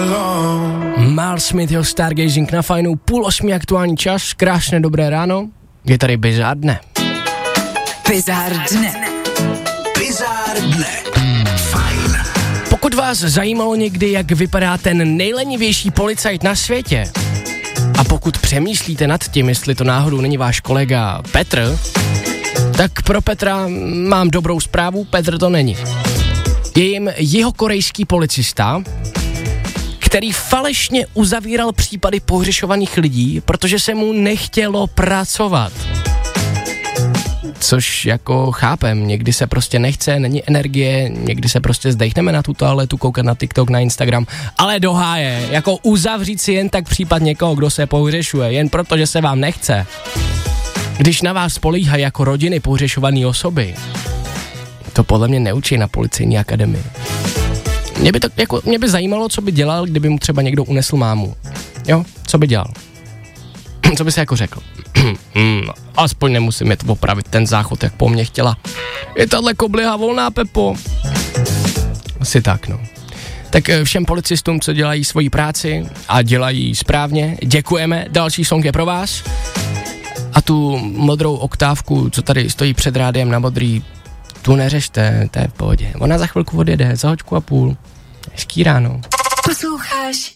Mal Smith, jeho Stargazing na Fajnu, 7:30 aktuální čas, krásné dobré ráno, je tady Bizár dne. Bizár dne. Bizár dne. Fajn. Pokud vás zajímalo někdy, jak vypadá ten nejlenivější policajt na světě, a pokud přemýšlíte nad tím, jestli to náhodou není váš kolega Petr, tak pro Petra mám dobrou zprávu, Petr to není. Je jim jihokorejský policista, který falešně uzavíral případy pohřešovaných lidí, protože se mu nechtělo pracovat. Což jako chápem, někdy se prostě nechce, není energie, někdy se prostě zdechneme na tu toaletu, koukat na TikTok, na Instagram, ale do háje, jako uzavřít si jen tak případ někoho, kdo se pohřešuje, jen proto, že se vám nechce. Když na vás spolíhají jako rodiny pohřešované osoby, to podle mě neučí na policejní akademii. Mě by zajímalo, co by dělal, kdyby mu třeba někdo unesl mámu. Jo, co by dělal? Co by si jako řekl? Aspoň nemusím jet opravit ten záchod, jak po mně chtěla. Je tahle kobliha volná, Pepo? Asi tak, no. Tak všem policistům, co dělají svoji práci a dělají správně, děkujeme. Další song je pro vás. A tu modrou oktávku, co tady stojí před rádiem na modrý, tu neřešte, to je v pohodě. Ona za chvilku odjede, za 1,5 hodiny. Hezký ráno. Posloucháš